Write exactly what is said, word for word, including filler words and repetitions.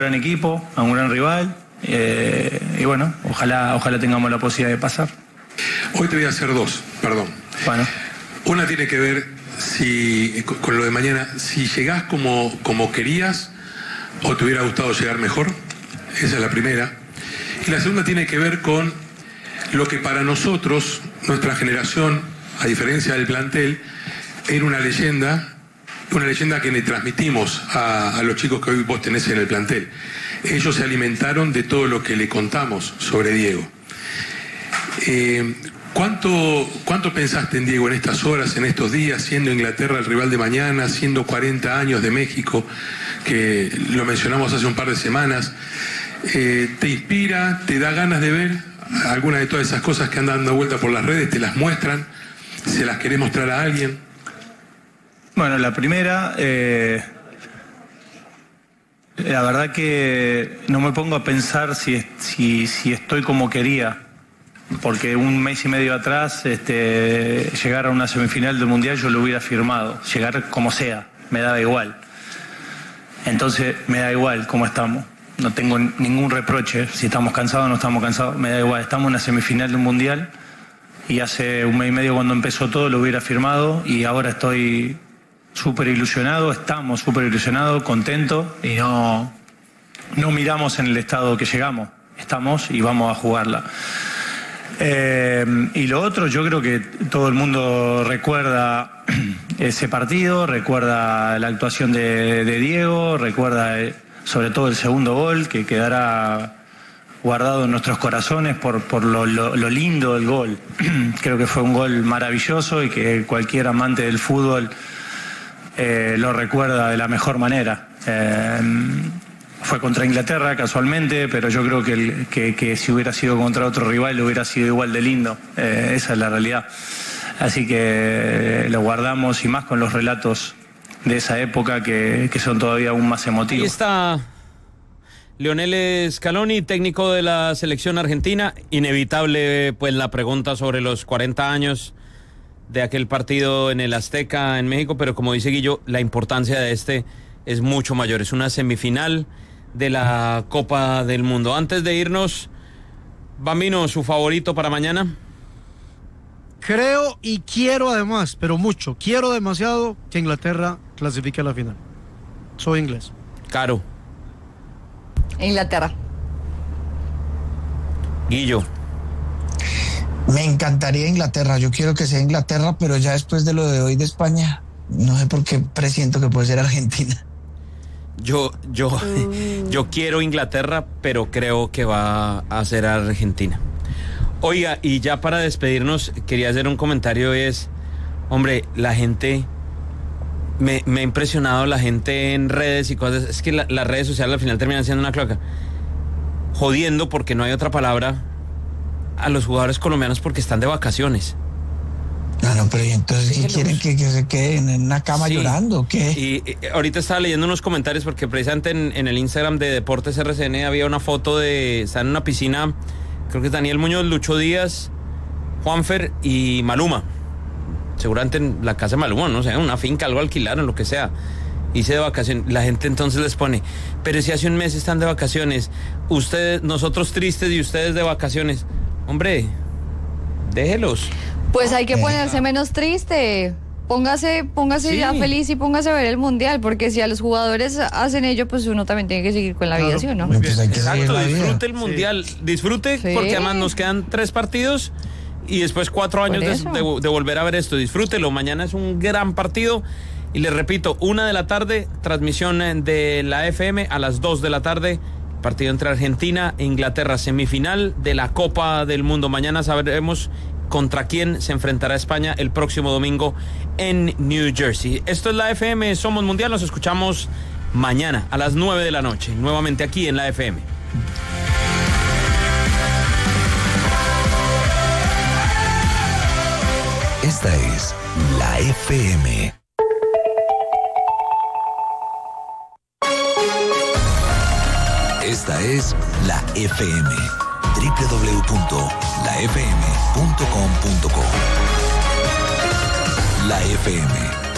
gran equipo, a un gran rival, eh, y bueno, ojalá, ojalá tengamos la posibilidad de pasar. Hoy te voy a hacer dos, perdón. Bueno. Una tiene que ver si con lo de mañana, si llegás como, como querías o te hubiera gustado llegar mejor. Esa es la primera. Y la segunda tiene que ver con lo que para nosotros, nuestra generación, a diferencia del plantel, era una leyenda, una leyenda que le transmitimos a, a los chicos que hoy vos tenés en el plantel. Ellos se alimentaron de todo lo que le contamos sobre Diego. Eh, ¿cuánto, ¿Cuánto pensaste en Diego en estas horas, en estos días, siendo Inglaterra el rival de mañana, siendo cuarenta años de México, que lo mencionamos hace un par de semanas? Eh, ¿Te inspira, te da ganas de ver algunas de todas esas cosas que andan dando vuelta por las redes? ¿Te las muestran? ¿Se las querés mostrar a alguien? Bueno, la primera, eh, la verdad que no me pongo a pensar si, si, si estoy como quería, porque un mes y medio atrás este, llegar a una semifinal del Mundial yo lo hubiera firmado, llegar como sea, me daba igual. Entonces me da igual cómo estamos, no tengo ningún reproche, si estamos cansados o no estamos cansados, me da igual, estamos en una semifinal del Mundial y hace un mes y medio cuando empezó todo lo hubiera firmado y ahora estoy súper ilusionado, estamos súper ilusionados, contentos y no, no miramos en el estado que llegamos, estamos y vamos a jugarla. Eh, y lo otro, yo creo que todo el mundo recuerda ese partido, recuerda la actuación de, de Diego, recuerda eh, sobre todo el segundo gol que quedará guardado en nuestros corazones por, por lo, lo, lo lindo del gol. Creo que fue un gol maravilloso y que cualquier amante del fútbol Eh, lo recuerda de la mejor manera. Eh, fue contra Inglaterra casualmente, pero yo creo que, el, que, que si hubiera sido contra otro rival hubiera sido igual de lindo. Eh, esa es la realidad. Así que lo guardamos y más con los relatos de esa época que, que son todavía aún más emotivos. Ahí está Lionel Scaloni, técnico de la selección argentina. Inevitable pues la pregunta sobre los cuarenta años de aquel partido en el Azteca en México, pero como dice Guillo, la importancia de este es mucho mayor. Es una semifinal de la Copa del Mundo. Antes de irnos, Bambino, ¿su favorito para mañana? Creo y quiero además, pero mucho, quiero demasiado que Inglaterra clasifique a la final. Soy inglés. Caro. Inglaterra. Guillo. Me encantaría Inglaterra, yo quiero que sea Inglaterra, pero ya después de lo de hoy de España, no sé por qué presiento que puede ser Argentina. Yo, yo, mm. yo quiero Inglaterra, pero creo que va a ser Argentina. Oiga, y ya para despedirnos, quería hacer un comentario, es, hombre, la gente, me, me ha impresionado la gente en redes y cosas, es que la, las redes sociales al final terminan siendo una cloaca, jodiendo, porque no hay otra palabra, a los jugadores colombianos porque están de vacaciones. No, no, pero ¿y entonces qué quieren que, que se queden en una cama sí. llorando? ¿Qué? Y, y ahorita estaba leyendo unos comentarios porque precisamente en, en el Instagram de Deportes R C N había una foto de, están en una piscina, creo que es Daniel Muñoz, Lucho Díaz, Juanfer y Maluma. Seguramente en la casa de Maluma, no sé, una finca, algo alquilaron, lo que sea. Hice de vacaciones. La gente entonces les pone, pero si hace un mes están de vacaciones, ustedes, nosotros tristes y ustedes de vacaciones. Hombre, déjelos. Pues hay que ponerse menos triste. Póngase, póngase sí. ya feliz y póngase a ver el Mundial, porque si a los jugadores hacen ello, pues uno también tiene que seguir con la vida, claro. ¿Sí o no? Pues hay que Exacto, la disfrute vida. el Mundial, sí. disfrute, sí. porque además nos quedan tres partidos y después cuatro años de, de, de volver a ver esto. Disfrútelo, mañana es un gran partido y les repito, una de la tarde, transmisión de la F M, a las dos de la tarde, partido entre Argentina e Inglaterra, semifinal de la Copa del Mundo. Mañana sabremos contra quién se enfrentará España el próximo domingo en New Jersey. Esto es la F M, Somos Mundial, nos escuchamos mañana a las nueve de la noche, nuevamente aquí en la F M. Esta es la F M. Esta es la F M. doble u doble u doble u punto la f m punto com punto co. La F M.